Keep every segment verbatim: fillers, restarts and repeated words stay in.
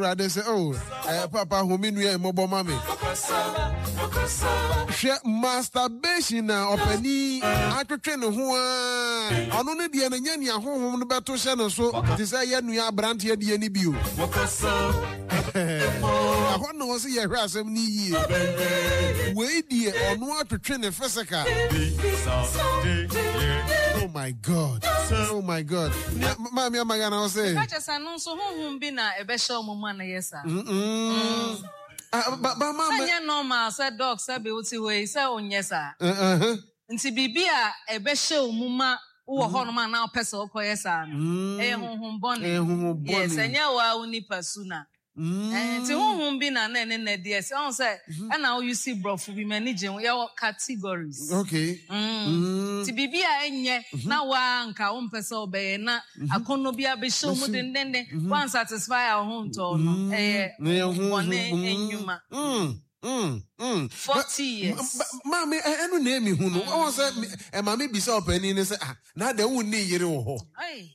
rather say, oh, uh, Papa, who mean we are mobile mommy. Masturbation or penny, I could train who are only the Ananya home the battle channel. So, desire you are brand here, the any view. I want to see a rasm knee. Wait, dear, or no to train a Fessica. Oh my God. Oh my God. Mammy, I'm going to say, I just announced whom been a special woman, yes, sir. Mm. Uh, but but mama, I normal said dog said be uti way say on yes sir. Uh huh. Nti bibia e be show muma wo ho no ma na pese okoye sir no. E honhom bone. E honhom bone. Yes, enya wa uni persona. Nti honhom bi na na ne de say on say e na you see brofu bi manage your categories. Okay. Mm. Nti bibia enye na wa nka wo pese obeye na akono bia be show mu den den one satisfy our home to no. Eh one enyuma. Mm. Mm, mm. Forty years. Mommy, I don't name me who know. I was a mammy be so penny and say, ah, now they won't need you. Hey,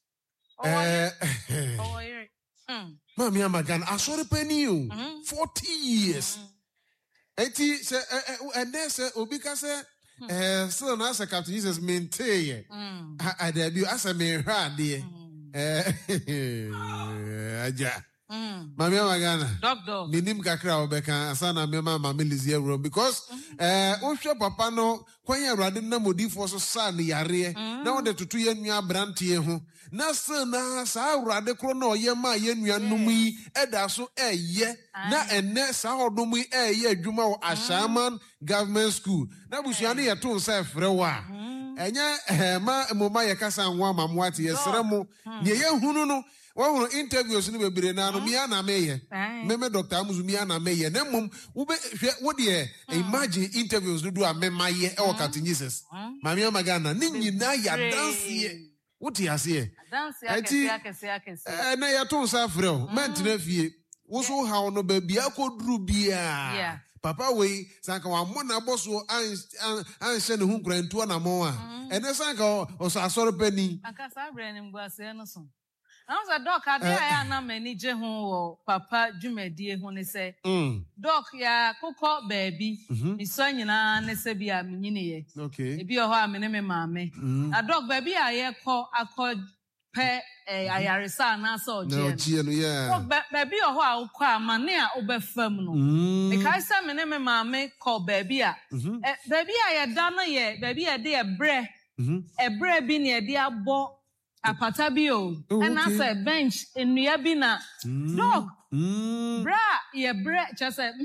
oh, Mammy, I'm again. I saw the penny you forty years. Eighty, and then say, Obika say, eh, son, as a Captain Jesus maintain. I debut as a mere hard dear. Eh, yeah. Mm. Mami Magana. Dog dog. Minim kakra obeka asana me mama Melizia room because eh ohwe papa no kwanya awrade na modifo so sa ne yare na wode tutu ye nua brantie ho na sana sa awrade kro na oye ma ye nua num yi eda so eye na enne sa hodom yi eye adwuma wo Ashaman Government School na busua ne ye to nsa frɛ wa enya ma moma ye kasa nwa mamwate ye sere mo ne ye hunu no Well, interviews in the Brena, Miana Mayer, Meme Doctor Muzumiana Mayer, Nemum, what dear, imagine interviews to do a memaye or cutting Jesus. Mamma Magana, Nini Naya dance here. What he has here? Dance, I see, and I told Safro, Mantinefie, was so how no baby, I could rubia. Papa way, Sanka, one boss will answer the hooker and two and a more. And the Sanka or Sassor Penny. I can't say Brennan was innocent. I was a doc, I did I am many Jehu Papa Jumedi who they say, Doc, ya cocoa baby, Miss Sonia, Nesebia, Minnie. Okay. If you're harming me, mammy. A dog baby, I call, I call pe a Yarisa, and I saw Jen. Yeah. Baby, or how call mania over feminine. Because some name mammy call baby. Baby, I had done yet, baby, a dear bread, a bread being a dear bo. Apatabio, and I said bench in Niabina. Dog, bra, ye bra, just a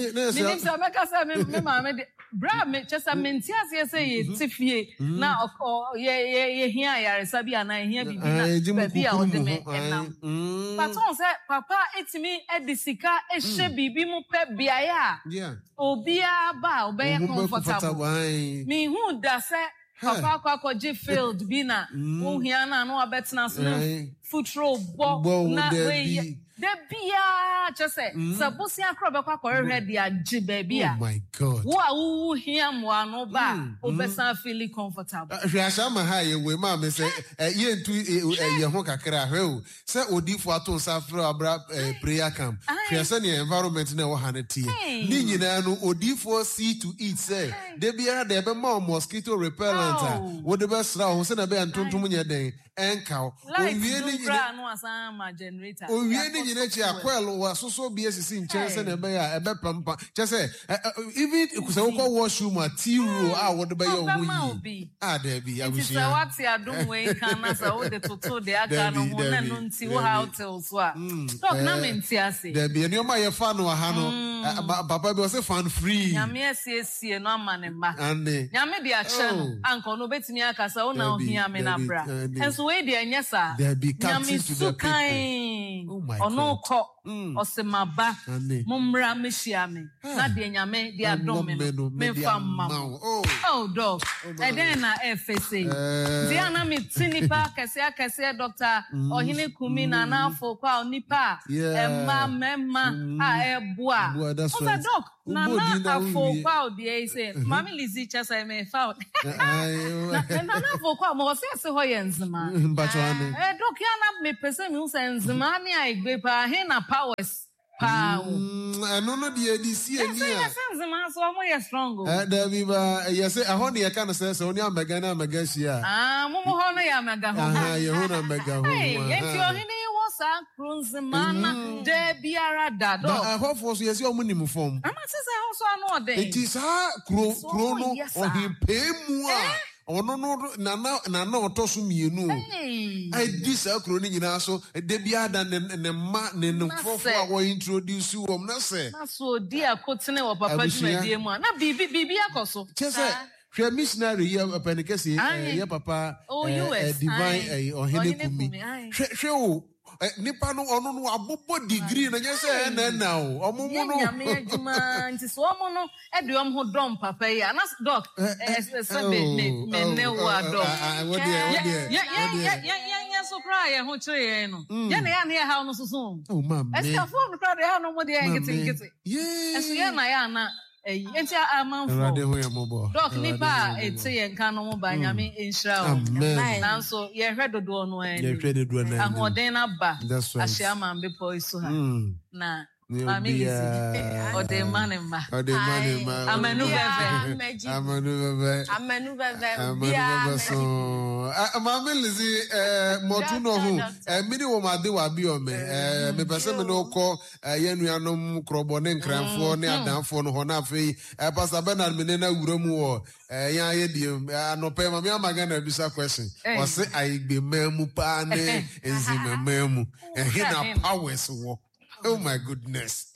bra, just a mentias, yes, say, now, or ye, here, I sabi, and I hear baby out the man. But on said, Papa, it's me at the Sika, a shabby bimu pep biaya. Yeah. Oh, bia bow, be comfortable. Me who does say, Papa kwako je failed bina wo hia na no abetna so futuro bo na we de bia just say sabusi akro be kwako ready age baby a. Oh my God. Wo a wo hia mo ano ba obesa feel comfortable. Hwe ashama ha ye we ma me say ye ntu ye ho kakra hwe o say odifo ato safro abra prayer camp. Hwe say ne environment na wo haneti ni nyina no odifo see to eat say de bia de be ma mosquito repellent. What the best now? Who's na be antuntum nye den enka o wie ni nyina no asama generator o wie ni nyina chi akwel wa soso bi esisi nchen na be ya ebe pampa che say even kusa wo washroom a tea-room a wo de be ya wo yi ah there be ya wishi ya what ya don we kan na sa wo de toto de aka no ho na no nti wo hotel so a talk na menti ase there be any o ma ye fa no ha no papa be say fan free nyame asiesie no amane ma nyame de a che no anko no betimi aka sa wo na ohia me na bra enso we de anya sa nyame su kan ono ko osemaba mumra mehia me na de nyame de adom me me famma oh dog e den na efese de ana me tinipa kese akese doctor ohine kumi na na afọ kwa onipa emma memma a eboa o the doc na na afọ kwa de say mami lizi chasa me found na na afọ kwa mo se se ho ye nzima eh doc ya na me pese mi se nzima ni a igbe pa he na powers. Pow. I don't know the D C. Yes, yes, man. So I'm more strong. Eh, Daviba, yes, I honey, I can't say so. Only Megana Megasia. Ah, Momo Hona Yamaga. Ah, Yona Mega. Hey, if you're in was a Crunzimana, de Biara Dado. I hope for yes, your minimum form. I'm not saying I also know that. It is her chrono or him pay more. Oh no no na na na na otosu mienu I this acronym nyina so de bia da ne ne ma ne no fofo a wo introduce wo na se na so di akotene wo papa dwumadie mu na bibi bibi akoso chese hwe missionary ye apanikese ye papa divine ohene kumi hwe hwe o nipa no ono no abobo degree na nyese na na o omumu no nyame adwuma nti so omo no eduom ho dom papa yi ana doc sabe me me ne wa dom what there what there ya ya ya ya so cry ye ho kire ye no ya na ya na ya ha no susu oh mam esa fo no cry ha no mo de ngiti ngiti yeah eso ya na ya na eh enti amanfo doc nipa eti ye nka no mo ba nyame enhira o nanso ye hwe dodo no ani ye hwe dodo no ahoden na ba ahia mambe poiso ha na mami isi ode manema ode manema amanu bebe amanu bebe amanu bebe bia so mami lizi eh motuno hu eh mini wo made wa bi o me eh me pese me no ko yenu anom krobo ne nkranfo ne adanfo no ho na afei eh pastor Bernard me na wuramu wo eh yan ye die anope mami amaga na bisa question o se aigbe mamu pa ne enzima mamu eh hina powers wo. Oh my goodness.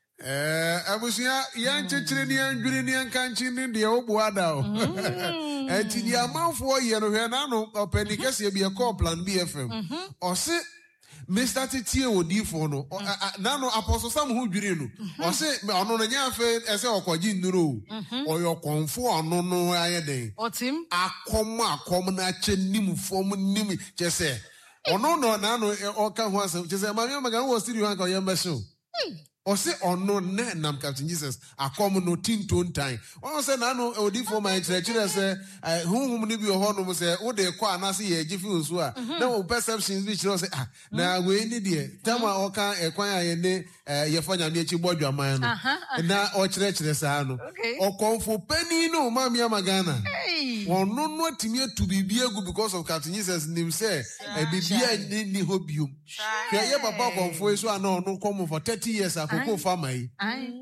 Eh, abusia yan chechire ni andwiri ni ankanchi ni de obu ada o. Eh ti di amanfo ye no hwe na no openikese bi e call plan B F M. O se Mister Titie odifo no na no apostle Sam hu dwiri no. O se ono no nya fe ese okoji nnuro o. Oyo konfo ono no ayeden. Otim akom akom na chenim fom nim chese. Ono no na no oka ho asem chese mami maga wo studio anka yamba show. O se ono ne nam Captain Jesus akom no tinton time. O se na no odi for my church say hunhum ni bi ho no say wo de kwa na se ye gifi nso a na o perceptions bi chiro say ah na we ni de tama oka ekwan aye ne ye fa nyame echi bodwaman no na o chire chire sa no o konfo pani no mami amagana ono no atimi atu bibia gu because of Captain Jesus nim say e bibia ni ni hobium ye papa konfo so ana ono come for thirty years akoko fama yi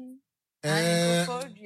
eh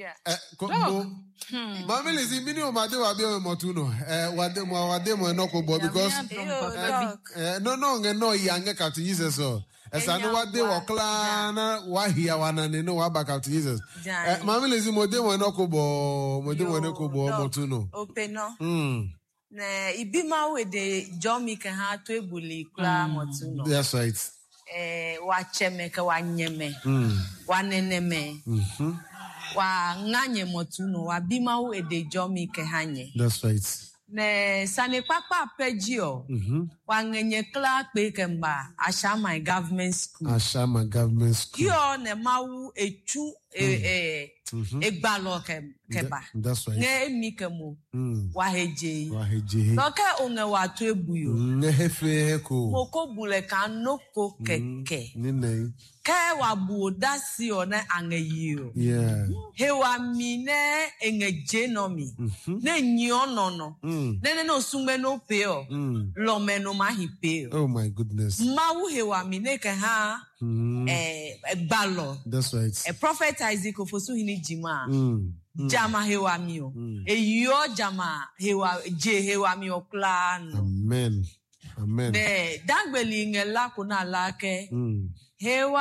ko mami lezi mini o made wa bi o motuno eh wade mo wade mo no ko bo because eh no no nge no yange Captain Jesus so esa no wade wo kla na wa hia wana ne no wa ba Captain Jesus eh mami lezi mo de mo no ko bo mo de mo no ko bo motuno open no mm na ibima we de jomi kan ha to ebuli kla motuno that's right eh wa cheme ka wa nyeme wa neneme mhm wa nganye motuno wa bima wo ede jomi ke hanye that's right ne sane papa pegio mhm wa nganye kla pe kemba Ashama government school Ashama government school yo ne mawu etu eh egbalo keba that's right ne mikemu wa heje wa heje doka onge wa to ebuyo ne hefe ko moko bule kanoko keke nene kai wa buoda si ona angeyio yeah hewa mine engeje no mi ne nyono no ne ne no sungbe no peo lo meno ma hipeo oh my goodness mawu hewa mine ke ha eh gbalo that's right a prophet Isaac ofosu hini jima jama hewa mio eyo jama hewa je hewa mio plan amen amen ne dangbeli ngela kuna lake hewa